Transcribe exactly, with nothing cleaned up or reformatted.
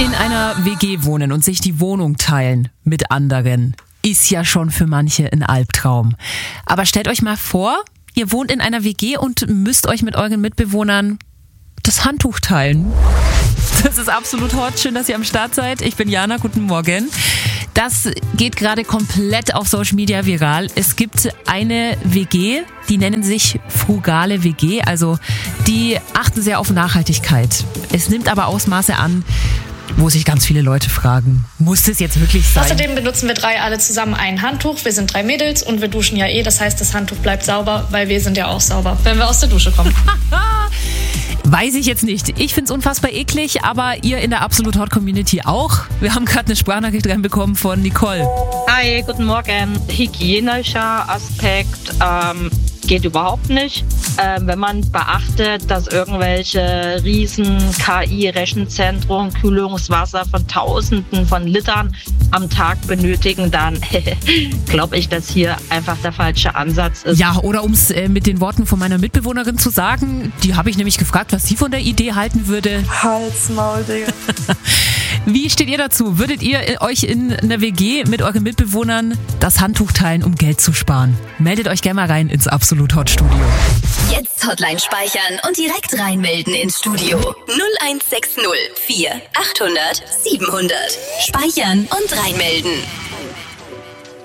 In einer W G wohnen und sich die Wohnung teilen mit anderen ist ja schon für manche ein Albtraum. Aber stellt euch mal vor, ihr wohnt in einer W G und müsst euch mit euren Mitbewohnern das Handtuch teilen. Das ist absolut hot. Schön, dass ihr am Start seid. Ich bin Jana, guten Morgen. Das geht gerade komplett auf Social Media viral. Es gibt eine W G, die nennen sich frugale W G, also die achten sehr auf Nachhaltigkeit. Es nimmt aber Ausmaße an, wo sich ganz viele Leute fragen, muss das jetzt wirklich sein? Außerdem benutzen wir drei alle zusammen ein Handtuch. Wir sind drei Mädels und wir duschen ja eh. Das heißt, das Handtuch bleibt sauber, weil wir sind ja auch sauber, wenn wir aus der Dusche kommen. Weiß ich jetzt nicht. Ich find's unfassbar eklig, aber ihr in der Absolut Hot Community auch. Wir haben gerade eine Sprachnachricht reinbekommen von Nicole. Hi, guten Morgen. Hygienischer Aspekt ähm, geht überhaupt nicht. Ähm, wenn man beachtet, dass irgendwelche riesen K I-Rechenzentren Kühlungswasser von Tausenden von Litern am Tag benötigen, dann glaube ich, dass hier einfach der falsche Ansatz ist. Ja, oder um es äh, mit den Worten von meiner Mitbewohnerin zu sagen, die habe ich nämlich gefragt, was sie von der Idee halten würde. Hals, Maul, Digga. Wie steht ihr dazu? Würdet ihr euch in einer W G mit euren Mitbewohnern das Handtuch teilen, um Geld zu sparen? Meldet euch gerne mal rein ins Absolut Hot Studio. Jetzt Hotline speichern und direkt reinmelden ins Studio. null eins sechs null vier achthundert siebenhundert. Speichern und reinmelden.